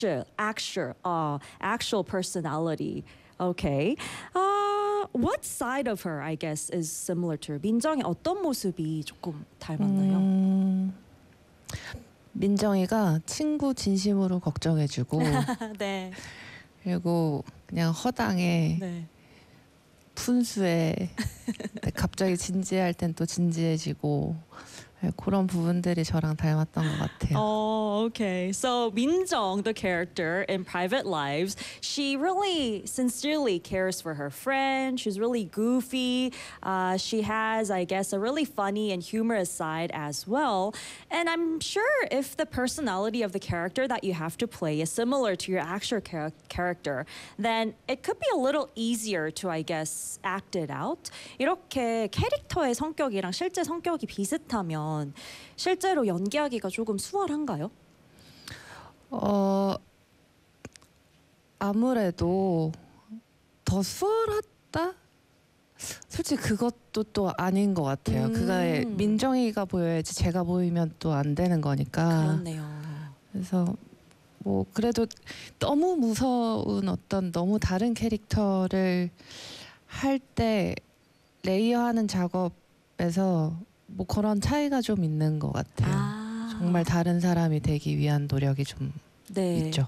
actual personality. Okay. What side of her, I guess, is similar to her? 민정이 어떤 모습이 조금 닮았나요? 민정이가 친구 진심으로 걱정해주고 네. 그리고 그냥 허당에 네. 푼수에 갑자기 진지할 땐 또 진지해지고 그런 부분들이 저랑 닮았던 것 같아요. Oh, okay. So Minjong, the character in Private Lives, she really sincerely cares for her friend. She's really goofy. She has, I guess, a really funny and humorous side as well. And I'm sure if the personality of the character that you have to play is similar to your actual character, then it could be a little easier to, I guess, act it out. 이렇게 캐릭터의 성격이랑 실제 성격이 비슷하면 실제로 연기하기가 조금 수월한가요? 아무래도 더 수월하다? 솔직히 그것도 또 아닌 것 같아요. 그가 민정이가 보여야지 제가 보이면 또 안 되는 거니까. 그렇네요. 그래서 뭐 그래도 너무 무서운 어떤 너무 다른 캐릭터를 할 때 레이어하는 작업에서 뭐 그런 차이가 좀 있는 것 같아요. 정말 다른 사람이 되기 위한 노력이 좀 있죠.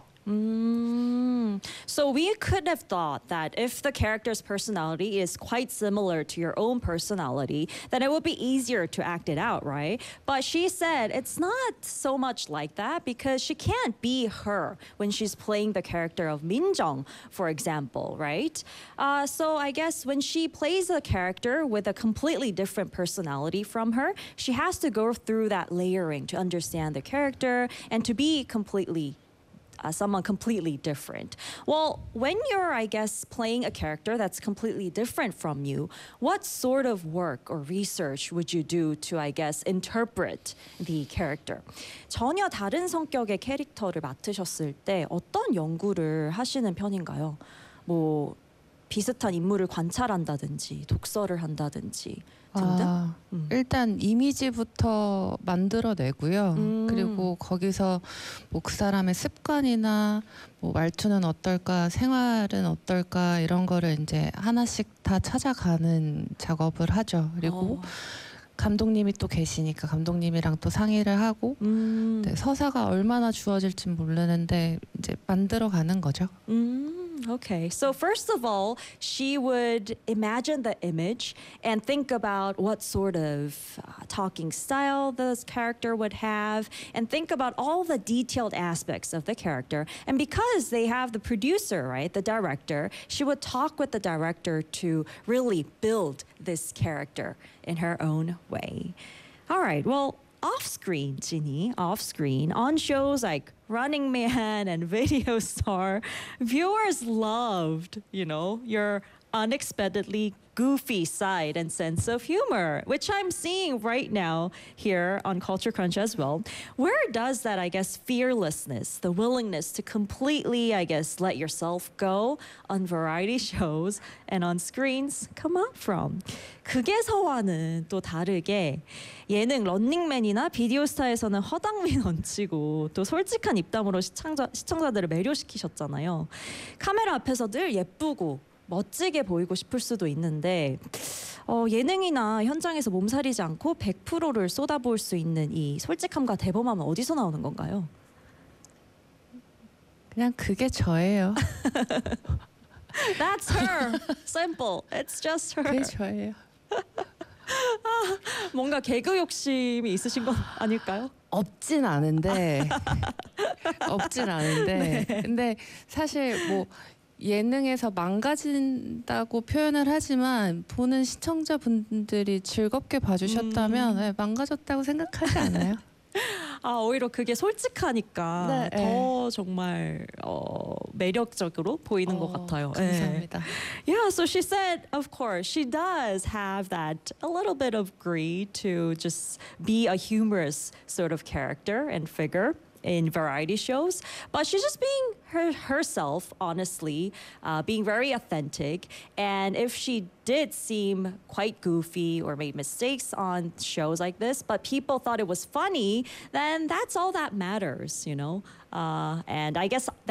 So we could have thought that if the character's personality is quite similar to your own personality, then it would be easier to act it out, right? But she said it's not so much like that because she can't be her when she's playing the character of Minjong, for example, right? So I guess when she plays a character with a completely different personality from her, she has to go through that layering to understand the character and to be completely someone completely different. Well, when you're, I guess, playing a character that's completely different from you, what sort of work or research would you do to, I guess, interpret the character? 전혀 다른 성격의 캐릭터를 맡으셨을 때 어떤 연구를 하시는 편인가요? 뭐 비슷한 인물을 관찰한다든지 독서를 한다든지 등등? 일단 이미지부터 만들어내고요. 그리고 거기서 뭐 그 사람의 습관이나 뭐 말투는 어떨까, 생활은 어떨까 이런 거를 이제 하나씩 다 찾아가는 작업을 하죠. 그리고 감독님이 또 계시니까 감독님이랑 또 상의를 하고 네, 서사가 얼마나 주어질진 모르는데 이제 만들어가는 거죠. Okay, so first of all, she would imagine the image and think about what sort of talking style this character would have and think about all the detailed aspects of the character. And because they have the producer, right, the director, she would talk with the director to really build this character in her own way. All right, well, off-screen, Jinny, off-screen, on shows like Running Man and Video Star, viewers loved, your unexpectedly goofy side and sense of humor, which I'm seeing right now here on Culture Crunch as well. Where does that, I guess, fearlessness, the willingness to completely, I guess, let yourself go on variety shows and on screens come out from? 극에서와는 또 다르게 예능 런닝맨이나 비디오스타에서는 허당미 넘치고 또 솔직한 입담으로 시청자들을 매료시키셨잖아요. 카메라 앞에서 늘 예쁘고 멋지게 보이고 싶을 수도 있는데 예능이나 현장에서 몸살이지 않고 100%를 쏟아부을 수 있는 이 솔직함과 대범함은 어디서 나오는 건가요? 그냥 그게 저예요. That's her. Simple. It's just her. 그게 저예요. 뭔가 개그 욕심이 있으신 건 아닐까요? 없진 않은데 네. 근데 사실 뭐 예능에서 망가진다고 표현을 하지만 보는 시청자분들이 즐겁게 봐주셨다면 네, 망가졌다고 생각하지 않아요. 오히려 그게 솔직하니까 네, 더 정말 매력적으로 보이는 것 같아요. 감사합니다. Yeah, so she said, of course, she does have that a little bit of greed to just be a humorous sort of character and figure in variety shows, but she's just being herself, honestly, being very authentic. And if she did seem quite goofy or made mistakes on shows like this, but people thought it was funny, then that's all that matters, And I guess